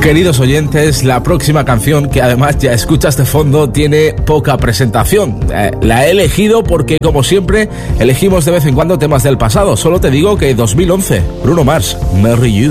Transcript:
Queridos oyentes, la próxima canción, que además ya escuchas de fondo, tiene poca presentación. La he elegido porque, como siempre, elegimos de vez en cuando temas del pasado. Solo te digo que 2011, Bruno Mars, Marry You.